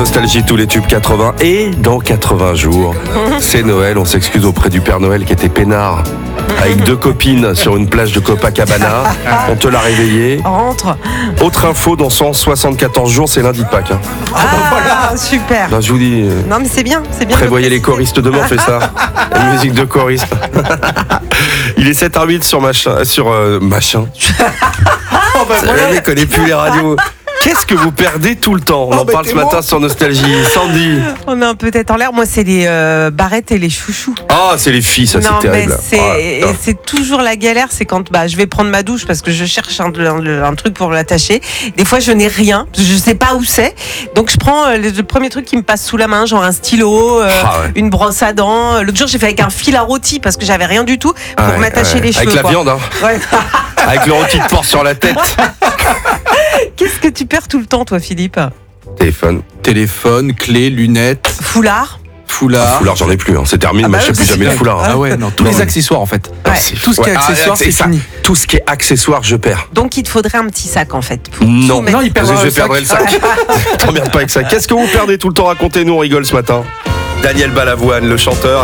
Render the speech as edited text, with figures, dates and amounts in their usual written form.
Nostalgie, tous les tubes 80 et dans 80 jours. C'est Noël, on s'excuse auprès du Père Noël qui était peinard avec 2 copines sur une plage de Copacabana. On te l'a réveillé. Rentre. Autre info, dans 174 jours, c'est lundi de Pâques. Ah, super. Ben, je vous dis, Non, mais c'est bien. prévoyez les choristes demain, on fait ça. Une musique de choriste. Il est 7h08 sur machin. Machin. Le mec connaît plus les radios. Qu'est-ce que vous perdez tout le temps? On en parle ce matin sur Nostalgie. Sandy. On est un peu tête en l'air. Moi, c'est les barrettes et les chouchous. Ah, c'est les filles, ça, Non, c'est terrible. mais c'est toujours la galère. C'est quand je vais prendre ma douche parce que je cherche un truc pour l'attacher. Des fois, je n'ai rien. Je sais pas où c'est. Donc, je prends le premier truc qui me passe sous la main, genre un stylo, une brosse à dents. L'autre jour, j'ai fait avec un fil à rôti parce que j'avais rien du tout pour m'attacher les cheveux. Avec la quoi. viande, hein. Ouais. Avec le rôti de porc sur la tête. Qu'est-ce que tu perds tout le temps, toi, Philippe? Téléphone, clé, lunettes, Foulard. foulard. Foulard, j'en ai plus. Hein. C'est terminé, bah je sais oui, plus jamais le foulard. Ah ouais, non, tous les accessoires en fait. Ouais. Tout ce qui est accessoire, c'est ça. fini. Tout ce qui est accessoire, je perds. Donc, il te faudrait un petit sac, en fait. Non, Non, il perdra je le perdrai le sac. T'emmerdes pas avec ça. Qu'est-ce que vous perdez tout le temps? Racontez-nous, on rigole ce matin. Daniel Balavoine, le chanteur.